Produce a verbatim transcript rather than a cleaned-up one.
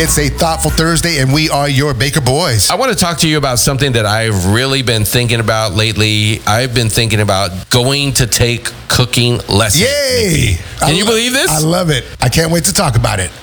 It's a Thoughtful Thursday, and we are your Baker Boys. I want to talk to you about something that I've really been thinking about lately. I've been thinking about going to take cooking lessons. Yay! Can I you lo- believe this? I love it. I can't wait to talk about it.